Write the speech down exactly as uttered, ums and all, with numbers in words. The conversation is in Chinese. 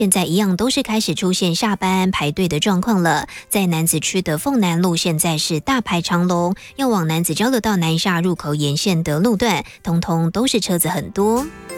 现在一样都是开始出现下班排队的状况了。在楠梓区的凤南路，现在是大排长龙，要往楠梓交流道南下入口沿线的路段，通通都是车子很多。